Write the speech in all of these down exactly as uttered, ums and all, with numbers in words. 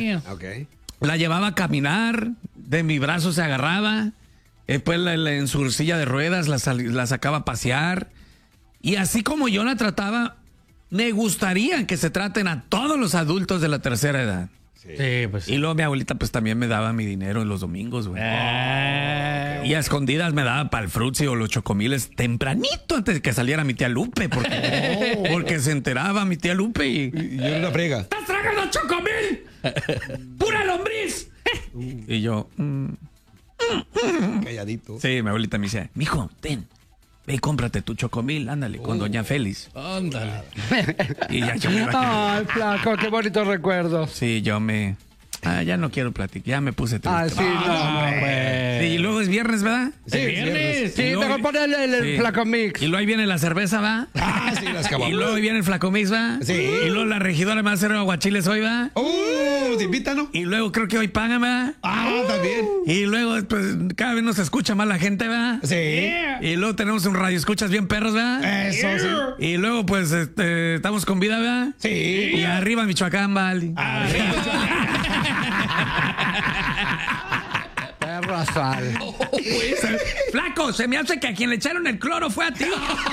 Ok. La llevaba a caminar, de mi brazo se agarraba, después la, la- en su silla de ruedas la, sal- la sacaba a pasear. Y así como yo la trataba, me gustaría que se traten a todos los adultos de la tercera edad. Sí, pues. Y luego mi abuelita pues también me daba mi dinero en los domingos, güey. Eh, Y a escondidas me daba para el frutzi o los chocomiles tempranito antes de que saliera mi tía Lupe, porque, porque se enteraba mi tía Lupe y... Y yo era una frega. ¡Estás tragando chocomil! ¡Pura lombriz! Y yo... mm, Calladito. sí, mi abuelita me decía, mijo, ten, ve y cómprate tu chocomil, ándale, con doña Félix. ándale. Y ya yo me iba a- Ay, flaco, qué bonitos recuerdos. Sí, yo me... Ah, ya no quiero platicar, ya me puse triste. Ah, sí, no, pues. Sí, y luego es viernes, ¿verdad? Sí, El viernes. Sí, Y te luego- voy a poner el, el Sí. flaco mix. Y luego ahí viene la cerveza, ¿va? Ah, sí, las Y cabañas. luego viene el flacomix, ¿va? Sí. Y luego la regidora me va a hacer aguachiles hoy, ¿va? ¡Uh! ¿Te invitan, no? Y luego creo que hoy pagan, ¿va? Ah, también. Y luego, pues, cada vez nos escucha más la gente, ¿va? Sí. Y luego tenemos un radio escuchas bien perros, ¿va? Eso, sí. Y luego, pues, este, estamos con vida, ¿verdad? Sí. Y arriba Michoacán, ¿vale? Perro asal. Flaco, se me hace que a quien le echaron el cloro fue a ti.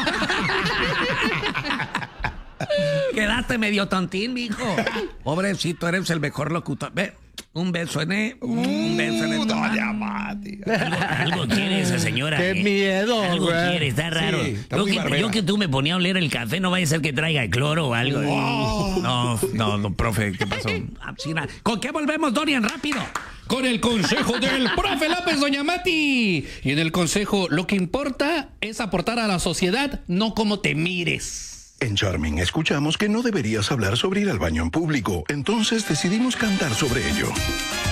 Quedaste medio tontín, mijo. Pobrecito, eres el mejor locutor. Ve, un beso en él. Un beso en él. Doña Mati. Algo quiere esa señora. Qué eh. miedo, Algo güey. quiere, está raro. Sí, está yo, muy que, barbera. yo que tú me ponía a oler el café, no vaya a ser que traiga cloro o algo. No, no, no, profe, ¿qué pasó? Ah, sí, na- ¿Con qué volvemos, Dorian? Rápido. Con el consejo del profe López, doña Mati. Y en el consejo, lo que importa es aportar a la sociedad, no como te mires. En Charming escuchamos que no deberías hablar sobre ir al baño en público, entonces decidimos cantar sobre ello.